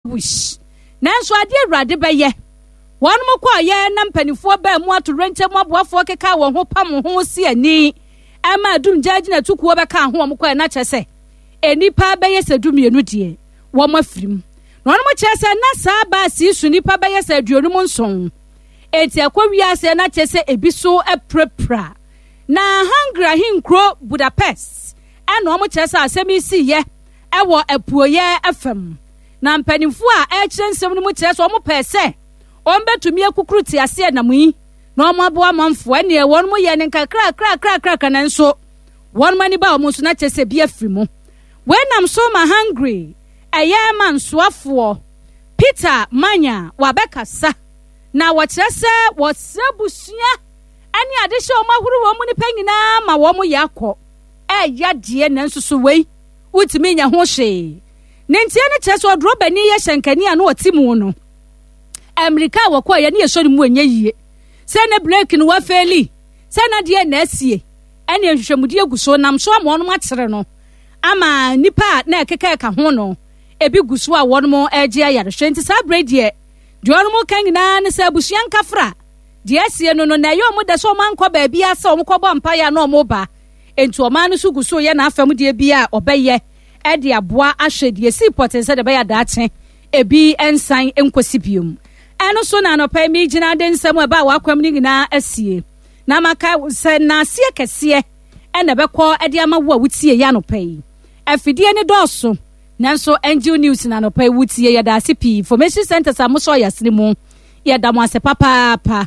wish nanso ade awurade bɛyɛ wɔn mo kɔ yɛ na mpanimfoɔ ba mu ato rente mu aboafoɔ keka wɔn ho pam ho si ani ama dum gyaagye na tukuo bɛka ho wɔn kɔ na kyɛ sɛ enipa bɛyɛ sɛ dumienu die wɔn afirim na wɔn mo kyerɛ sɛ na saa baasi su nipa bɛyɛ sɛ aduonum nson eti akɔ wiase na kyɛ sɛ ebi so aprapra na Hungary hinkro Budapest ɛna wɔn kyerɛ sɛ asɛm yi si yɛ ɛwɔ apuoyɛ FM na mpanimfoɔ a ɛkyerɛ nsɛm no mu kyerɛ sɛ wɔn pɛ sɛ wɔn bɛtumi akukuru te ase na mu yi na wɔn aboa manfoɔ ɛne wɔn mo yɛ ne nkakra na nso wɔn mani ba wɔn nso na kyerɛ sɛ bi afiri mu wɔnam so ma Hungary ɛyɛ mansoafoɔ Peter Manya wabɛkasa na wɔkyerɛ sɛ wɔsrɛ busua ɛne adehyɛ wɔn ahoro wɔn mu nipa nyinaa ma wɔn yɛ akɔ ɛyɛ deɛ na nso so wei wotumi nya ho hwee ne ntia ne kyerɛ sɛ ɔdoro bani yɛ hyɛnkani a no ɔte mu no Amerika wɔkɔ yɛ ne yɛsɔ ne mu enye yie sɛ ne break no wafeli sɛ na deɛ na asie ɛne nhwehwɛmudi egu so nam so ama ɔno akyere no ama nipa na ɛkeka ka ho no ebi gu so a wɔn mo ɛgye ayarehwɛ nti saa break deɛ wɔn mo kan nyinaa ne sɛ abusua nkafra deɛ asie no na ɛyɛ ɔmo da so ɔmo ankɔ baabi asa ɔmo kɔbɔ mpaya na ɔmo ba enti ɔmo no so gu so yɛ na afam deɛ bi a ɔbɛyɛ ɛde aboa ahwɛ deɛ si pɔtɛn sɛ de bɛyɛ daakye ebi ensan nkosi biom ɛno so na anɔpɛ mi gyina de nsɛm ɛba a wakwam ne nyinaa asie na maka sɛ na asie kɛseɛ ɛna bɛkɔ ɛde ama wo a wotie yɛ anɔpɛ yi afidie ne dɔɔso nanso NGO News na anɔpɛ yi wotie yɛ daase pii information centers a mo so yɛsene mu yɛ da mo ase papaapa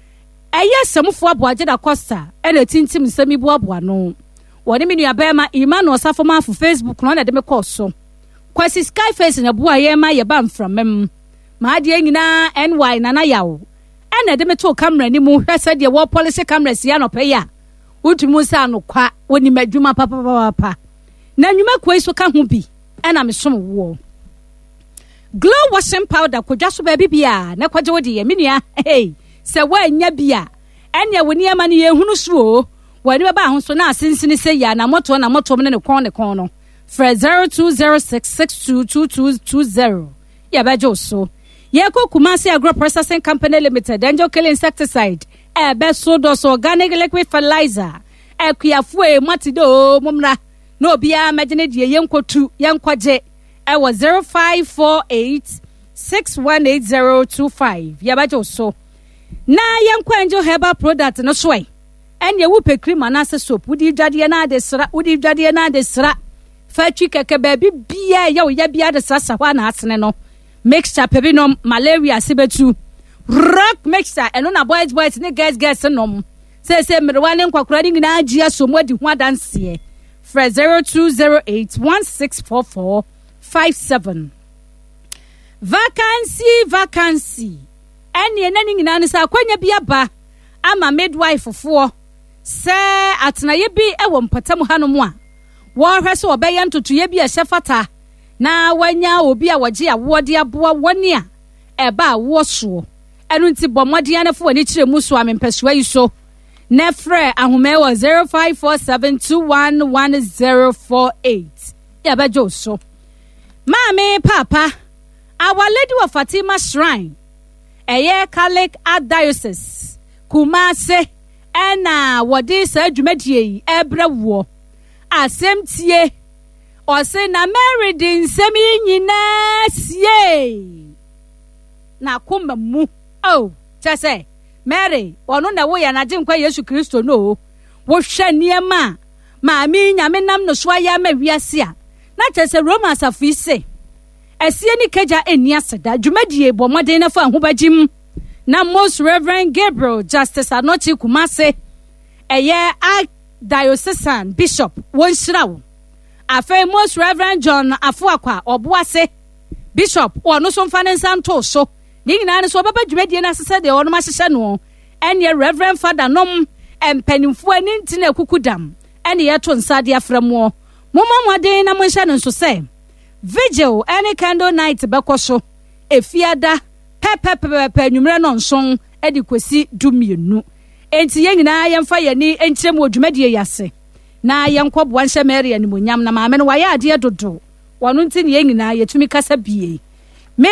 ɛyɛ sɛmfoɔ aboagye da Costa ɛna tintim nsɛm ibu aboa no wɔne me nua bɛma Emmanuel Safoma afo Facebook no na de me kɔ so kwasi Skyface na boa yɛ ma yɛ ba mframam ma ade nyinaa NY nana yawo ɛna de me to camera ni mu hwɛ sɛ de wɔ policy camera sia no pɛ ya wotumu sa no kwa woni madwuma papa na nwuma koi so ka ho bi ɛna me som wo glow washing powder kodwa so ba bibia na kwagye wodi yɛ me nua sɛ wanya bia ɛne woni ama ne yehunu so wani baba ho so na asensini sɛ ya na moto ne kon no fra 0206622220 ya bajo so ye ko Kumasi Agro Processing Company Limited Angel Kill Insecticide be so do so organic liquid fertilizer akuafo e matido momra na obia magene die yenkotu yenkwaje e wo 0548618025 ya bajo so na yenkwa Angel Herbal Product no so enye wo pe cream anase soap wudi dwade na adesra fa twi keke ba bibia ya wo ya bia de sasa hwa na asene no mixture pebinom malaria sibetu rock mixture eno na boys ne girls nom se mrewa ne nkwakura ni na agia so modi ho adanse fra 0208164457 vacancy ene na ni nyina ne sa kwanya bia ba ama midwife fo se atenaye bi ewo mpatam hanom a wo hwɛ so obɛyɛ ntotoye bi a hyɛfata na wanya obi a wagye awode aboa woni a ɛba wo so ɛno nti bɔmmɔde anafo wani kyerɛ mu so amempɛsoa yi so na frɛ ahoma wɔ 0547211048 ya bɛgye so maame papa Our Lady of Fatima Shrine ɛyɛ Catholic Archdiocese Kumase ɛna wɔde saa dwumadie ɛbrɛ wo asɛm tie ɔse na Mary de nsɛm nyinaa sie na koma mu kyɛ Mary ɔno na wo ya na gye nkwa Yesu Kristo no wo hwɛ niema maame nyame nam no so ayɛ ma wiase a na kyɛ sɛ Romans afise ɛsie ni kagya eni aseda dwumadie bɔ mmɔden na fa ho bagyim na Most Reverend Gabriel Justice Anochi Kumase ɛyɛ Archdiocesan Bishop wonhyirawo afei Most Reverend John Afuakwa Obuase Bishop ɔno so mfa ne nsa nto so ne nyinaa ne so ɔbɛba dwumadie na asese de ɔno mahyehyɛ no ɛne Reverend Father nom empanimfo ani ntina ekukudam ɛne yɛto nsa de aframo momɔden na monhyɛ no nso sɛ vigil any candle night bekoso efiada pepepepe nwumre no nson edi kwesi dumienu enti yengina yemfa yani enkyem odwumadie yase na yenkɔboa nhyɛ Mary animonyam na maame no wayɛ ade dodo wɔno nti ne yengina yetumi kasa bie